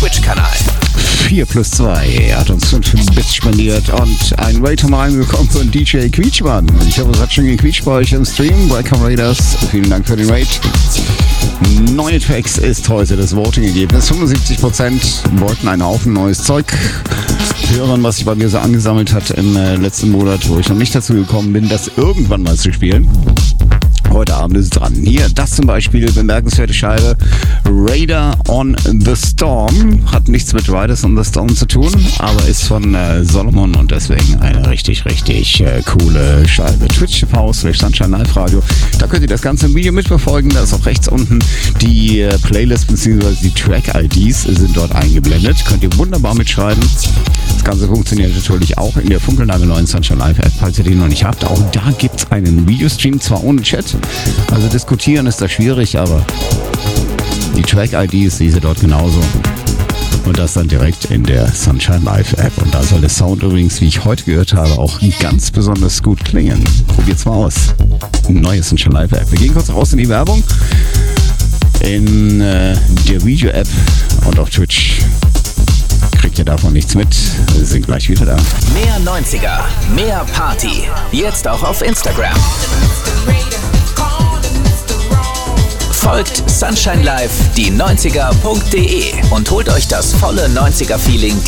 Twitch-Kanal. 4+2 hat uns 5 Bits spendiert und ein Raid haben wir reingekommen von DJ Quietschmann. Ich hoffe, es hat schon gequietscht bei euch im Stream. Welcome Raiders, vielen Dank für den Raid. Neue Tracks ist heute das Voting-Ergebnis. 75% wollten einen Haufen neues Zeug hören, was sich bei mir so angesammelt hat im letzten Monat, wo ich noch nicht dazu gekommen bin, das irgendwann mal zu spielen. Heute Abend ist es dran. Hier, das zum Beispiel, bemerkenswerte Scheibe. Raider on the Storm. Hat nichts mit Riders on the Storm zu tun, aber ist von Solomon und deswegen eine richtig coole Scheibe. Twitch TV / Sunshine Live Radio. Da könnt ihr das Ganze im Video mitverfolgen. Da ist auch rechts unten die Playlist bzw. die Track-IDs sind dort eingeblendet. Könnt ihr wunderbar mitschreiben. Das Ganze funktioniert natürlich auch in der funkelnagelneuen Sunshine Live App, falls ihr die noch nicht habt. Auch da gibt es einen Videostream, zwar ohne Chat. Also diskutieren ist da schwierig, aber die Track-IDs, diese dort genauso. Und das dann direkt in der Sunshine Live App. Und da soll der Sound übrigens, wie ich heute gehört habe, auch ganz besonders gut klingen. Probiert's mal aus. Neue Sunshine Live App. Wir gehen kurz raus in die Werbung. In der Video-App und auf Twitch. Kriegt ihr davon nichts mit. Wir sind gleich wieder da. Mehr 90er, mehr Party. Jetzt auch auf Instagram. Folgt Sunshine Live, die 90er.de und holt euch das volle 90er-Feeling